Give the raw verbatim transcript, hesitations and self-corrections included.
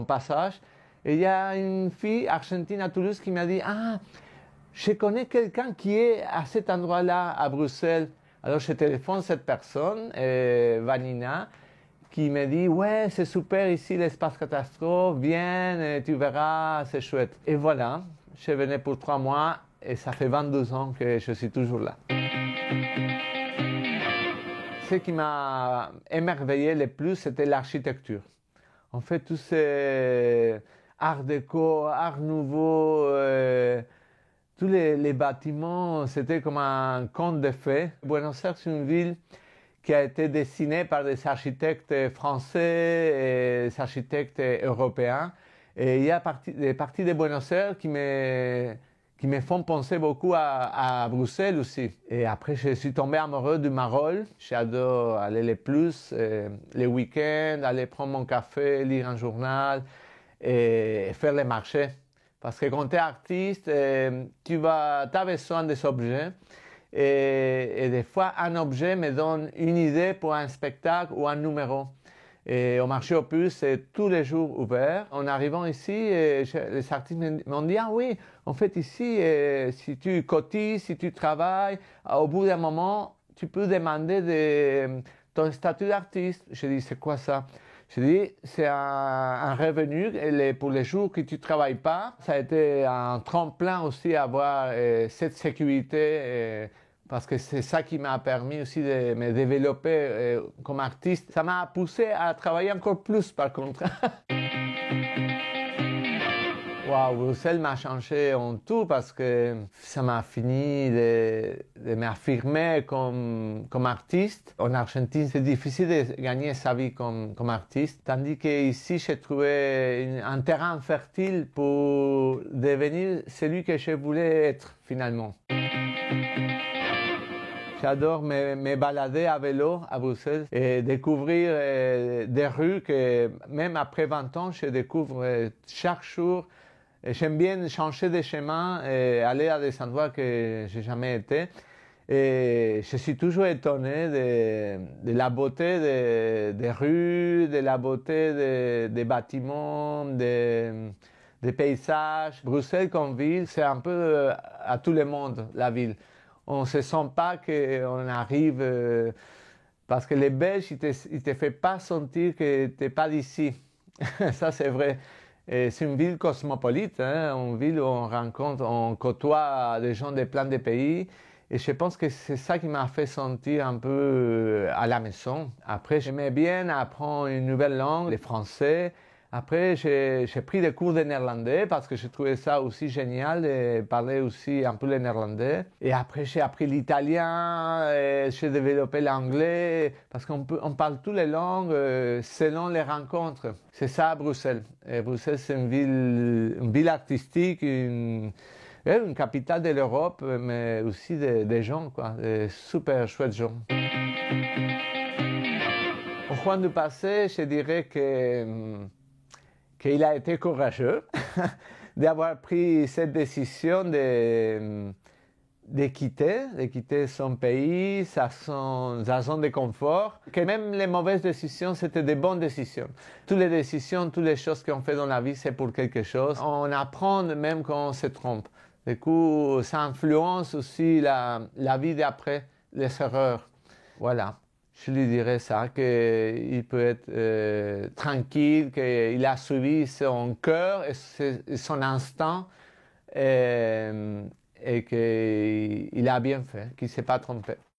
en passage. Et il y a une fille argentine à Toulouse qui m'a dit « Ah, je connais quelqu'un qui est à cet endroit-là, à Bruxelles. » Alors je téléphone cette personne, euh, Vanina, qui me dit « Ouais, c'est super ici, l'espace catastrophe, viens, tu verras, c'est chouette. » Et voilà, je venais pour trois mois et ça fait vingt-deux ans que je suis toujours là. Ce qui m'a émerveillé le plus, c'était l'architecture. En fait, tous ces art déco, art nouveau, euh, tous les, les bâtiments, c'était comme un conte de fées. Buenos Aires, c'est une ville qui a été dessinée par des architectes français et des architectes européens. Et il y a partie, des parties de Buenos Aires qui me, qui me font penser beaucoup à, à Bruxelles aussi. Et après, je suis tombé amoureux du Marolles. J'adore aller les plus, euh, les week-ends, aller prendre mon café, lire un journal et faire les marchés. Parce que quand tu es artiste, euh, tu vas, tu as besoin des objets. Et, et des fois, un objet me donne une idée pour un spectacle ou un numéro. Et au marché aux puces, c'est tous les jours ouvert. En arrivant ici, et je, les artistes m'ont dit « Ah oui, en fait ici, et, si tu cotises, si tu travailles, au bout d'un moment, tu peux demander de, ton statut d'artiste. » Je dis « C'est quoi ça ?» Je dis « C'est un, un revenu et pour les jours que tu ne travailles pas. » Ça a été un tremplin aussi à avoir euh, cette sécurité euh, parce que c'est ça qui m'a permis aussi de me développer euh, comme artiste. Ça m'a poussé à travailler encore plus par contre. Wow, Bruxelles m'a changé en tout parce que ça m'a fini de, de m'affirmer comme, comme artiste. En Argentine, c'est difficile de gagner sa vie comme, comme artiste. Tandis qu'ici, j'ai trouvé une, un terrain fertile pour devenir celui que je voulais être finalement. J'adore me, me balader à vélo à Bruxelles et découvrir euh, des rues que même après vingt ans, je découvre euh, chaque jour. J'aime bien changer de chemin et aller à des endroits que j'ai jamais été. Et je suis toujours étonné de, de la beauté des de rues, de la beauté des de bâtiments, des de paysages. Bruxelles comme ville, c'est un peu à tout le monde, la ville. On ne se sent pas qu'on arrive... Euh, parce que les Belges, ils ne te, te font pas sentir que tu n'es pas d'ici. Ça, c'est vrai. Et c'est une ville cosmopolite, hein, une ville où on rencontre, on côtoie des gens de plein de pays. Et je pense que c'est ça qui m'a fait sentir un peu à la maison. Après, j'aimais bien apprendre une nouvelle langue, le français. Après, j'ai, j'ai pris des cours de néerlandais parce que je trouvais ça aussi génial de parler aussi un peu le néerlandais. Et après, j'ai appris l'italien, et j'ai développé l'anglais parce qu'on peut, on parle toutes les langues euh, selon les rencontres. C'est ça à Bruxelles. Et Bruxelles, c'est une ville, une ville artistique, une, une capitale de l'Europe, mais aussi des, des gens, quoi, des super chouettes gens. Au Juan du passé, je dirais que qu'il a été courageux d'avoir pris cette décision de, de quitter, de quitter son pays, sa, son, sa zone de confort, que même les mauvaises décisions, c'était des bonnes décisions. Toutes les décisions, toutes les choses qu'on fait dans la vie, c'est pour quelque chose. On apprend même quand on se trompe. Du coup, ça influence aussi la, la vie d'après, les erreurs. Voilà. Je lui dirais ça, qu'il peut être euh, tranquille, qu'il a suivi son cœur et son instinct et, et qu'il a bien fait, qu'il ne s'est pas trompé.